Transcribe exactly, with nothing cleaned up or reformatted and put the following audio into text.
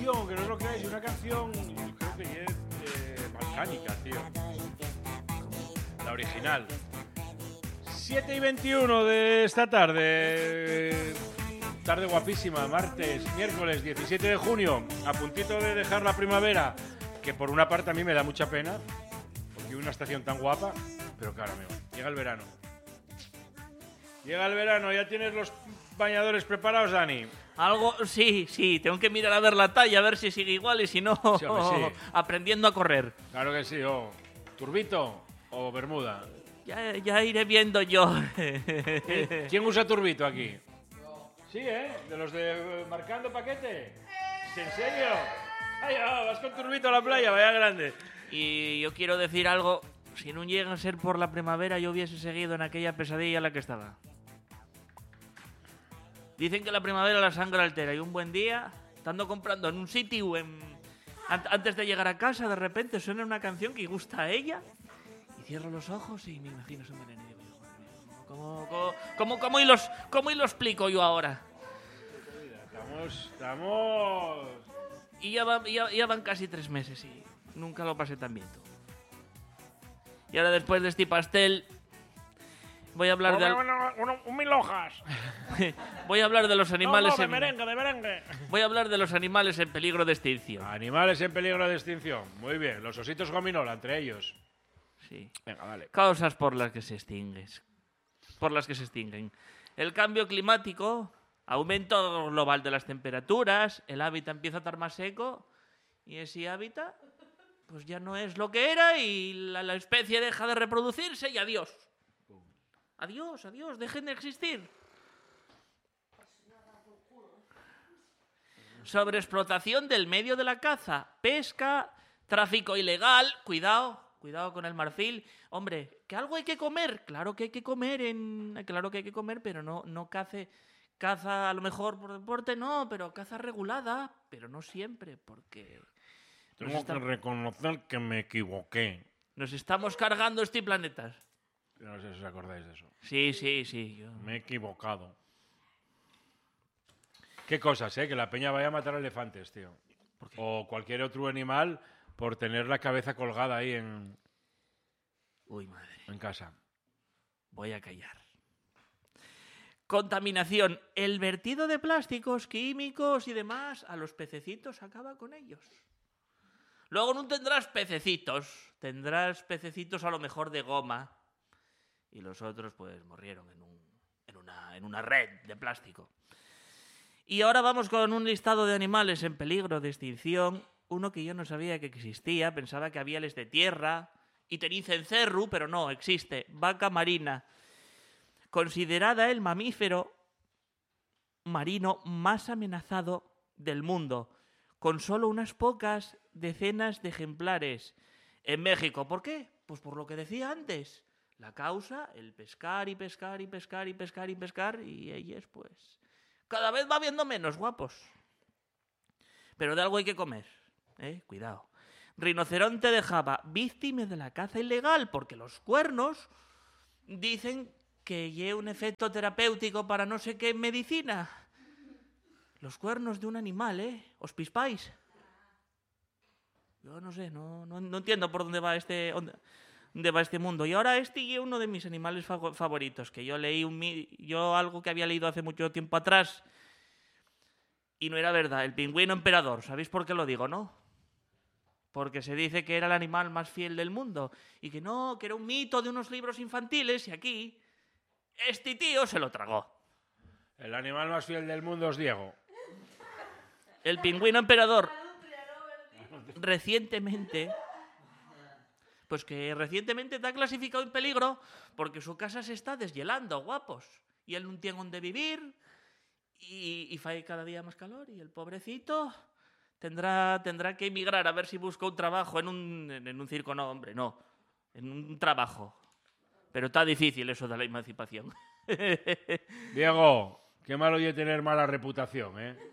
canción, que no os lo creáis, una canción, creo que es eh, balcánica, tío. La original. siete y veintiuno de esta tarde. Tarde guapísima, martes, miércoles diecisiete de junio. A puntito de dejar la primavera, que por una parte a mí me da mucha pena, porque una estación tan guapa, pero claro, amigo, llega el verano. Llega el verano, ¿ya tienes los bañadores preparados, Dani? Algo, sí, sí, tengo que mirar a ver la talla, a ver si sigue igual y si no, Sí, hombre, sí. aprendiendo a correr. Claro que sí, o turbito o bermuda. Ya, ya iré viendo yo. ¿Qui- ¿Quién usa turbito aquí? Sí, ¿eh? ¿De los de eh, marcando paquete? ¿En serio? Ay, oh, vas con turbito a la playa, vaya grande. Y yo quiero decir algo, si no llega a ser por la primavera, yo hubiese seguido en aquella pesadilla en la que estaba. Dicen que la primavera la sangre altera y un buen día, estando comprando en un sitio en... an- antes de llegar a casa, de repente suena una canción que gusta a ella y cierro los ojos y me imagino su melena y digo, "Madre mía, ¿cómo, cómo, cómo, cómo, y los, ¿cómo y lo explico yo ahora?" Estamos, estamos... Y ya, va- ya- ya van casi tres meses y nunca lo pasé tan bien. Tú. Y ahora después de este pastel voy a hablar de al- un mil hojas. voy a hablar de los animales No, no, de en merengue, de merengue. voy a hablar de los animales en peligro de extinción. Animales en peligro de extinción. Muy bien, los ositos gominola, entre ellos. Sí. Venga, vale. Causas por las que se extinguen. Por las que se extinguen. El cambio climático, aumento global de las temperaturas, el hábitat empieza a estar más seco y ese hábitat pues ya no es lo que era y la, la especie deja de reproducirse y adiós. Adiós, adiós, dejen de existir. Sobreexplotación del medio de la caza, pesca, tráfico ilegal, cuidado, cuidado con el marfil. Hombre, que algo hay que comer, claro que hay que comer, en, claro que hay que comer, pero no, no cace, caza a lo mejor por deporte, no, pero caza regulada, pero no siempre, porque nos, Tengo está- que reconocer que me equivoqué. nos estamos cargando este planeta. No sé si os acordáis de eso. Sí, sí, sí. Yo... Me he equivocado. Qué cosas, ¿eh? Que la peña vaya a matar elefantes, tío. ¿Por qué? O cualquier otro animal por tener la cabeza colgada ahí en, Uy, madre. en casa. Voy a callar. Contaminación. El vertido de plásticos, químicos y demás a los pececitos acaba con ellos. Luego no tendrás pececitos. Tendrás pececitos a lo mejor de goma. Y los otros pues murieron en, un, en, una, en una red de plástico. Y ahora vamos con un listado de animales en peligro de extinción. Uno que yo no sabía que existía. Pensaba que había les de tierra y cencerru, pero no, existe. Vaca marina. Considerada el mamífero marino más amenazado del mundo, con solo unas pocas decenas de ejemplares en México. ¿Por qué? Pues por lo que decía antes. La causa, el pescar y pescar y pescar y pescar y pescar, y ellos pues cada vez va viendo menos guapos. Pero de algo hay que comer, ¿eh? Cuidado. Rinoceronte de Java, víctima de la caza ilegal, porque los cuernos dicen que lleva un efecto terapéutico para no sé qué medicina. Los cuernos de un animal, ¿eh? ¿Os pispáis? Yo no sé, no, no, no entiendo por dónde va este dónde, dónde va este mundo. Y ahora este es uno de mis animales fago- favoritos, que yo leí un mi- yo algo que había leído hace mucho tiempo atrás y no era verdad, el pingüino emperador. ¿Sabéis por qué lo digo, no? Porque se dice que era el animal más fiel del mundo y que no, que era un mito de unos libros infantiles y aquí este tío se lo tragó. El animal más fiel del mundo es Diego. El pingüino emperador recientemente, pues que recientemente está clasificado en peligro porque su casa se está deshielando, guapos. Y él no tiene dónde vivir y, y fae cada día más calor y el pobrecito tendrá, tendrá que emigrar a ver si busca un trabajo en un, en un circo. No, hombre, no. En un trabajo. Pero está difícil eso de la emancipación. Diego, qué malo oye tener mala reputación, ¿eh?